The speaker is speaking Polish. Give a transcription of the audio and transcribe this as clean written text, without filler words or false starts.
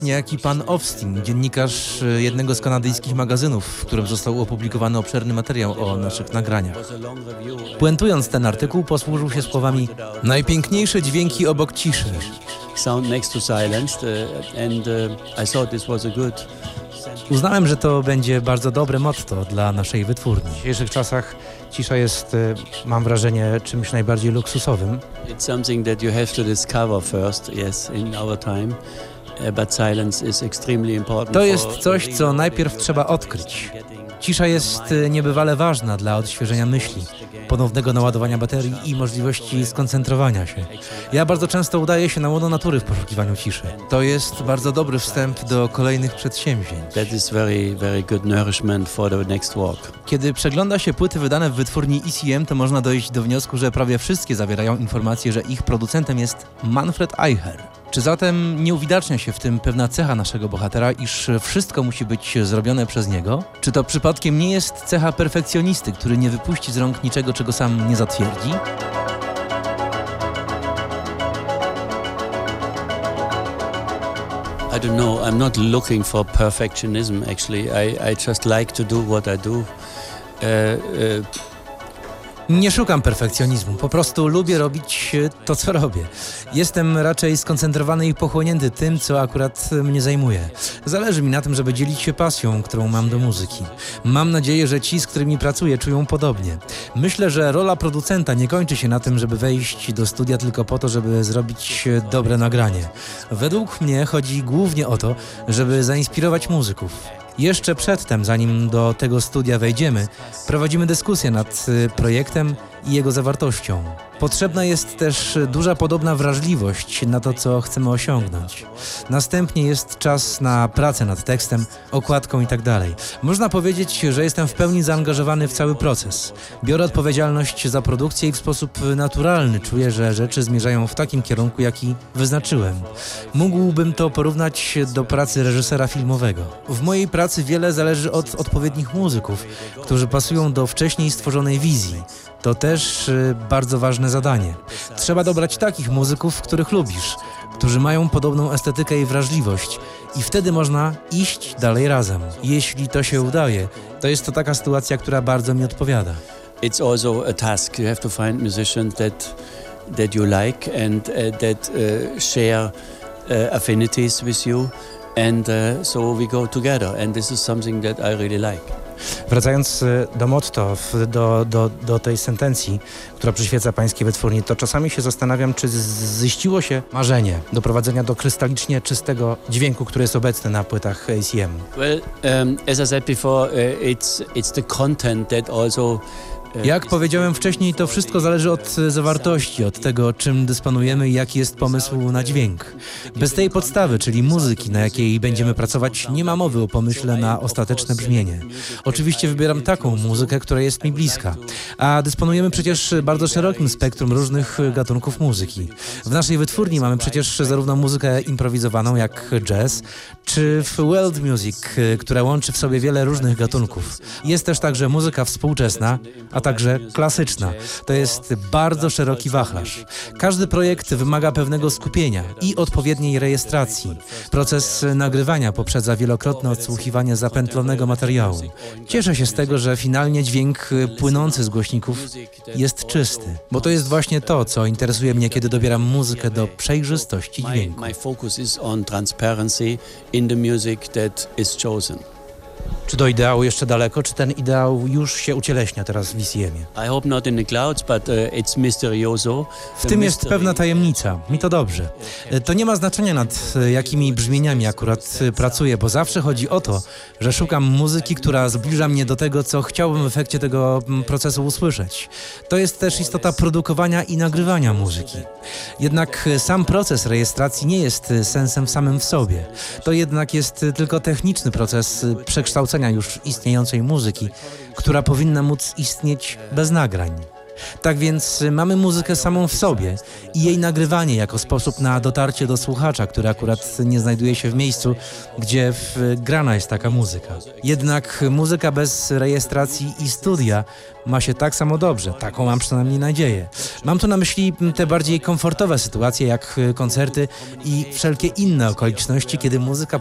Niejaki pan Ofsting, dziennikarz jednego z kanadyjskich magazynów, w którym został opublikowany obszerny materiał o naszych nagraniach. Puentując ten artykuł, posłużył się słowami: najpiękniejsze dźwięki obok ciszy. Sound next to silence, and I thought this was a good. Uznałem, że to będzie bardzo dobre motto dla naszej wytwórni. W dzisiejszych czasach cisza jest, mam wrażenie, czymś najbardziej luksusowym. It's something that you have to discover first, yes, in our time. But silence is extremely important. To jest coś, co najpierw trzeba odkryć. Cisza jest niebywale ważna dla odświeżenia myśli, ponownego naładowania baterii i możliwości skoncentrowania się. Ja bardzo często udaję się na łono natury w poszukiwaniu ciszy. To jest bardzo dobry wstęp do kolejnych przedsięwzięć. That is very, very good nourishment for the next walk. Kiedy przegląda się płyty wydane w wytwórni ECM, to można dojść do wniosku, że prawie wszystkie zawierają informację, że ich producentem jest Manfred Eicher. Czy zatem nie uwidacznia się w tym pewna cecha naszego bohatera, iż wszystko musi być zrobione przez niego? Czy to przypadkiem nie jest cecha perfekcjonisty, który nie wypuści z rąk niczego, czego sam nie zatwierdzi? I don't know, I'm not looking for perfectionism actually. I just like to do what I do. Nie szukam perfekcjonizmu, po prostu lubię robić to, co robię. Jestem raczej skoncentrowany i pochłonięty tym, co akurat mnie zajmuje. Zależy mi na tym, żeby dzielić się pasją, którą mam do muzyki. Mam nadzieję, że ci, z którymi pracuję, czują podobnie. Myślę, że rola producenta nie kończy się na tym, żeby wejść do studia tylko po to, żeby zrobić dobre nagranie. Według mnie chodzi głównie o to, żeby zainspirować muzyków. Jeszcze przedtem, zanim do tego studia wejdziemy, prowadzimy dyskusję nad projektem i jego zawartością. Potrzebna jest też duża podobna wrażliwość na to, co chcemy osiągnąć. Następnie jest czas na pracę nad tekstem, okładką itd. Można powiedzieć, że jestem w pełni zaangażowany w cały proces. Biorę odpowiedzialność za produkcję i w sposób naturalny czuję, że rzeczy zmierzają w takim kierunku, jaki wyznaczyłem. Mógłbym to porównać do pracy reżysera filmowego. W mojej pracy wiele zależy od odpowiednich muzyków, którzy pasują do wcześniej stworzonej wizji. To też bardzo ważne zadanie. Trzeba dobrać takich muzyków, których lubisz, którzy mają podobną estetykę i wrażliwość i wtedy można iść dalej razem. Jeśli to się udaje, to jest to taka sytuacja, która bardzo mi odpowiada. It's also a task. You have to find musicians that you like and that share affinities with you, and so we go together, and this is something that I really like. Wracając do motto, do tej sentencji, która przyświeca pańskiej wytwórni, to czasami się zastanawiam, czy ziściło się marzenie doprowadzenia do krystalicznie czystego dźwięku, który jest obecny na płytach ACM. Well, as I said before, it's the content that also. Jak powiedziałem wcześniej, to wszystko zależy od zawartości, od tego, czym dysponujemy i jaki jest pomysł na dźwięk. Bez tej podstawy, czyli muzyki, na jakiej będziemy pracować, nie ma mowy o pomyśle na ostateczne brzmienie. Oczywiście wybieram taką muzykę, która jest mi bliska, a dysponujemy przecież bardzo szerokim spektrum różnych gatunków muzyki. W naszej wytwórni mamy przecież zarówno muzykę improwizowaną jak jazz, czy world music, która łączy w sobie wiele różnych gatunków. Jest też także muzyka współczesna, a także klasyczna. To jest bardzo szeroki wachlarz. Każdy projekt wymaga pewnego skupienia i odpowiedniej rejestracji. Proces nagrywania poprzedza wielokrotne odsłuchiwanie zapętlonego materiału. Cieszę się z tego, że finalnie dźwięk płynący z głośników jest czysty, bo to jest właśnie to, co interesuje mnie, kiedy dobieram muzykę do przejrzystości dźwięku. My focus is on transparency in the music that is chosen. Czy do ideału jeszcze daleko, czy ten ideał już się ucieleśnia teraz w ECM-ie? I hope not in the clouds, but it's misterioso. W tym jest pewna tajemnica. Mi to dobrze. To nie ma znaczenia, nad jakimi brzmieniami akurat pracuję, bo zawsze chodzi o to, że szukam muzyki, która zbliża mnie do tego, co chciałbym w efekcie tego procesu usłyszeć. To jest też istota produkowania i nagrywania muzyki. Jednak sam proces rejestracji nie jest sensem samym w sobie. To jednak jest tylko techniczny proces przekształcenia już istniejącej muzyki, która powinna móc istnieć bez nagrań. Tak więc mamy muzykę samą w sobie i jej nagrywanie jako sposób na dotarcie do słuchacza, który akurat nie znajduje się w miejscu, gdzie grana jest taka muzyka. Jednak muzyka bez rejestracji i studia ma się tak samo dobrze, taką mam przynajmniej nadzieję. Mam tu na myśli te bardziej komfortowe sytuacje jak koncerty i wszelkie inne okoliczności, kiedy muzyka